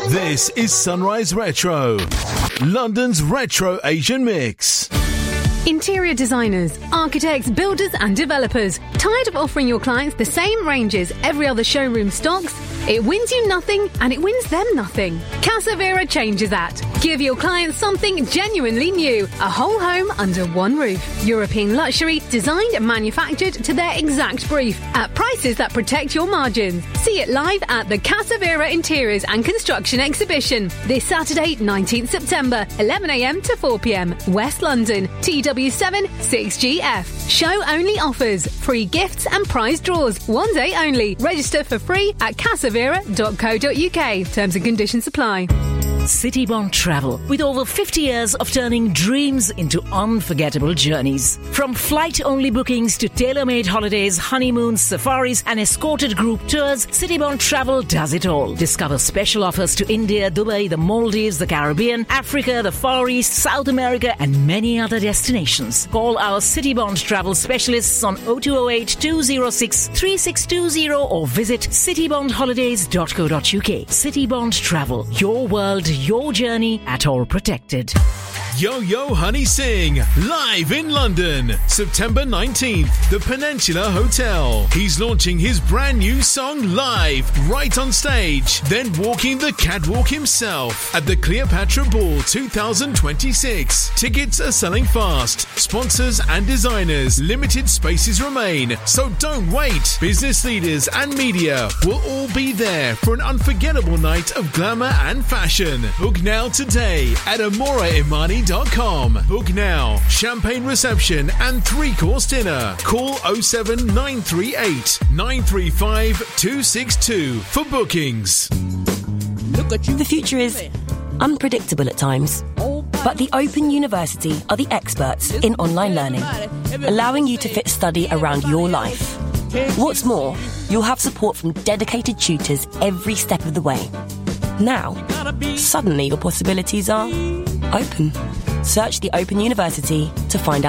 This is Sunrise Retro, London's retro Asian mix. Interior designers, architects, builders and developers. Tired of offering your clients the same ranges every other showroom stocks? It wins you nothing and it wins them nothing. Casa Vera changes that. Give your clients something genuinely new. A whole home under one roof. European luxury, designed and manufactured to their exact brief. At prices that protect your margins. See it live at the Casa Vera Interiors and Construction Exhibition. This Saturday, 19th September, 11am to 4pm. West London, TW7 6GF. Show only offers. Free gifts and prize draws. One day only. Register for free at casavera.co.uk. Terms and conditions apply. Citybond Travel, with over 50 years of turning dreams into unforgettable journeys. From flight-only bookings to tailor-made holidays, honeymoons, safaris and escorted group tours, Citybond Travel does it all. Discover special offers to India, Dubai, the Maldives, the Caribbean, Africa, the Far East, South America and many other destinations. Call our Citybond Travel specialists on 0208 206 3620 or visit citybondholidays.co.uk. Citybond Travel, your world, your journey at all protected. Yo Yo Honey Sing, live in London, September 19th, the Peninsula Hotel. He's launching his brand new song live, right on stage, then walking the catwalk himself at the Cleopatra Ball 2026. Tickets are selling fast. Sponsors and designers, limited spaces remain, so don't wait. Business leaders and media will all be there for an unforgettable night of glamour and fashion. Book now today at AmoraImani.com. Book now. Champagne reception and 3-course dinner. Call 07938 935 262 for bookings. The future is unpredictable at times, but the Open University are the experts in online learning, allowing you to fit study around your life. What's more, you'll have support from dedicated tutors every step of the way. Now, suddenly your possibilities are open. Search the Open University to find out